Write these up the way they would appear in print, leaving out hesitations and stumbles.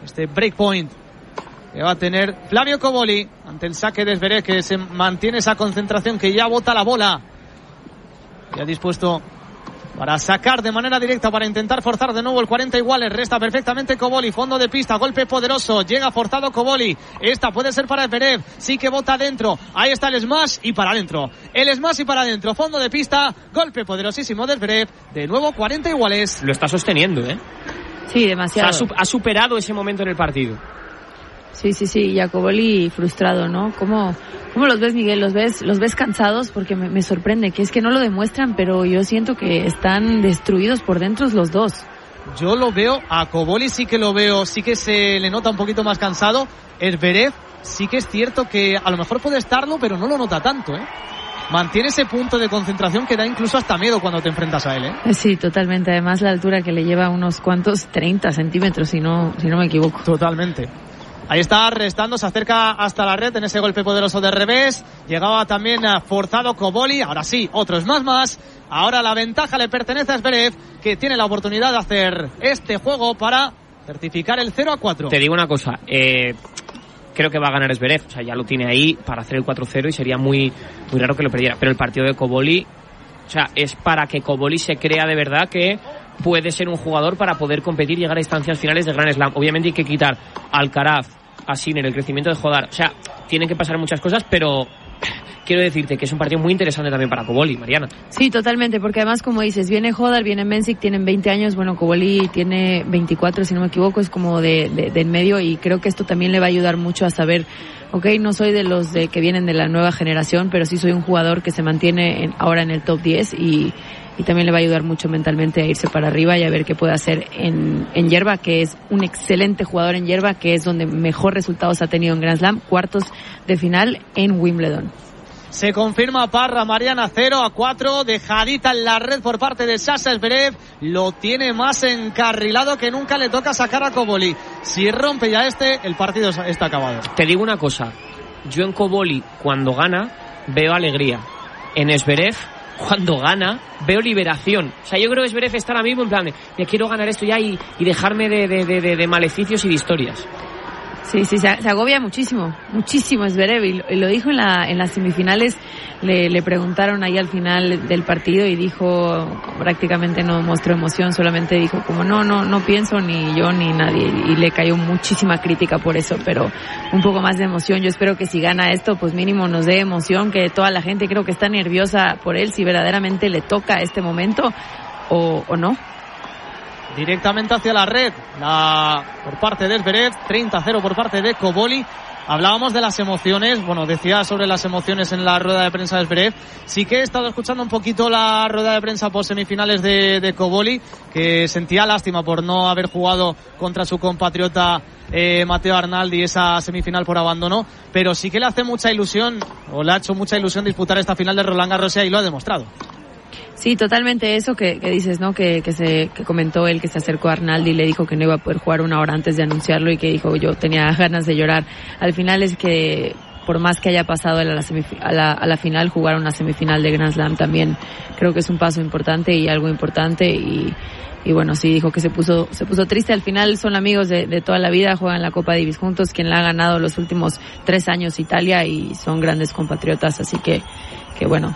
este breakpoint que va a tener Flavio Cobolli ante el saque de Zverev, que se mantiene esa concentración, que ya bota la bola, ya dispuesto para sacar de manera directa, para intentar forzar de nuevo el 40 iguales. Resta perfectamente Cobolli, fondo de pista, golpe poderoso, llega forzado Cobolli, esta puede ser para Zverev, sí que bota adentro, ahí está el smash y para adentro, fondo de pista, golpe poderosísimo de Zverev, de nuevo 40 iguales. Lo está sosteniendo, Sí, demasiado. O sea, ha superado ese momento en el partido. Sí, y a Cobolli frustrado, ¿no? ¿Cómo los ves, Miguel? ¿Los ves cansados? Porque me sorprende, que es que no lo demuestran, pero yo siento que están destruidos por dentro los dos. Yo lo veo, a Cobolli sí que lo veo, sí que se le nota un poquito más cansado. Zverev sí que es cierto que a lo mejor puede estarlo, pero no lo nota tanto, Mantiene ese punto de concentración que da incluso hasta miedo cuando te enfrentas a él, Sí, totalmente. Además, la altura que le lleva unos cuantos 30 centímetros, si no me equivoco. Totalmente. Ahí está restando, se acerca hasta la red en ese golpe poderoso de revés. Llegaba también forzado Cobolli. Ahora sí, otros más. Ahora la ventaja le pertenece a Zverev, que tiene la oportunidad de hacer este juego para certificar el 0-4. Te digo una cosa, creo que va a ganar Zverev. O sea, ya lo tiene ahí para hacer el 4-0 y sería muy, muy raro que lo perdiera. Pero el partido de Cobolli, o sea, es para que Cobolli se crea de verdad que puede ser un jugador para poder competir y llegar a instancias finales de Grand Slam. Obviamente hay que quitar a Alcaraz, a Sinner, el crecimiento de Hodar. O sea, tienen que pasar muchas cosas, pero quiero decirte que es un partido muy interesante también para Cobolli, Mariana. Sí, totalmente, porque además, como dices, viene Hodar, viene Mensik, tienen 20 años, bueno, Cobolli tiene 24, si no me equivoco, es como de en medio, y creo que esto también le va a ayudar mucho a saber, no soy de los que vienen de la nueva generación, pero sí soy un jugador que se mantiene ahora en el top 10 y también le va a ayudar mucho mentalmente a irse para arriba y a ver qué puede hacer en hierba, que es un excelente jugador en hierba, que es donde mejor resultados ha tenido en Grand Slam, cuartos de final en Wimbledon. Se confirma Parra, Mariana, 0-4, dejadita en la red por parte de Sasha Zverev, lo tiene más encarrilado que nunca, le toca sacar a Cobolli. Si rompe ya el partido está acabado. Te digo una cosa, yo en Cobolli cuando gana veo alegría, en Zverev cuando gana veo liberación. O sea, yo creo que Zverev está ahora mismo en plan de, me quiero ganar esto ya y dejarme de maleficios y de historias. Sí, se agobia muchísimo Zverev, y lo dijo en las semifinales. Le preguntaron ahí al final del partido y dijo, prácticamente no mostró emoción, solamente dijo como no pienso ni yo ni nadie, y le cayó muchísima crítica por eso, pero un poco más de emoción. Yo espero que si gana esto, pues mínimo nos dé emoción, que toda la gente creo que está nerviosa por él, si verdaderamente le toca este momento o no. Directamente hacia la red, por parte de Zverev, 30-0 por parte de Cobolli. Hablábamos de las emociones, decía sobre las emociones en la rueda de prensa de Zverev. Sí que he estado escuchando un poquito la rueda de prensa por semifinales de Cobolli, que sentía lástima por no haber jugado contra su compatriota Matteo Arnaldi esa semifinal por abandono, pero sí que le hace mucha ilusión, o le ha hecho mucha ilusión disputar esta final de Roland Garros, y lo ha demostrado. Sí, totalmente eso que dices, ¿no? Que comentó él, que se acercó a Arnaldi y le dijo que no iba a poder jugar una hora antes de anunciarlo, y que dijo, yo tenía ganas de llorar. Al final es que, por más que haya pasado a la final, jugar una semifinal de Grand Slam también creo que es un paso importante y algo importante, y bueno, sí, dijo que se puso triste. Al final son amigos de toda la vida, juegan la Copa Davis juntos, quien la ha ganado los últimos 3 años Italia, y son grandes compatriotas, así que bueno.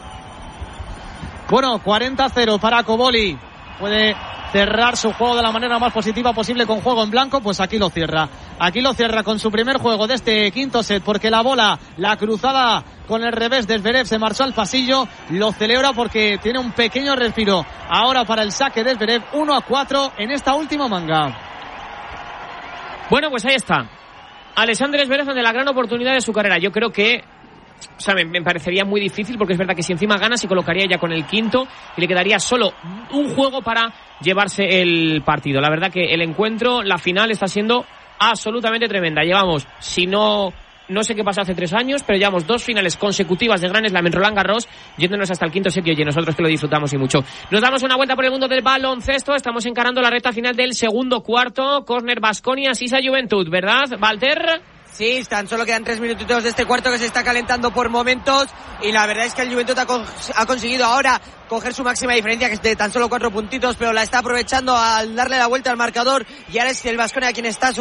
Bueno, 40-0 para Cobolli. Puede cerrar su juego de la manera más positiva posible con juego en blanco, pues aquí lo cierra con su primer juego de este quinto set, porque la bola, la cruzada con el revés de Zverev, se marchó al pasillo, lo celebra porque tiene un pequeño respiro ahora para el saque de Zverev, 1-4 en esta última manga. Bueno, pues ahí está Alexander Zverev ante la gran oportunidad de su carrera. Yo creo que, o sea, me parecería muy difícil, porque es verdad que si encima gana se colocaría ya con el quinto y le quedaría solo un juego para llevarse el partido. La verdad que el encuentro, la final, está siendo absolutamente tremenda. Llevamos, si no sé qué pasó hace 3 años, pero llevamos 2 finales consecutivas de Grand Slam en Roland Garros, yéndonos hasta el quinto set, y oye, nosotros que lo disfrutamos y mucho. Nos damos una vuelta por el mundo del baloncesto, estamos encarando la recta final del segundo cuarto. Córner Baskonia, Sisa Juventud, ¿verdad, Walter? Sí, tan solo quedan 3 minutitos de este cuarto, que se está calentando por momentos, y la verdad es que el Juventud ha conseguido ahora coger su máxima diferencia, que es de tan solo 4 puntitos, pero la está aprovechando al darle la vuelta al marcador, y ahora es el Baskonia quien está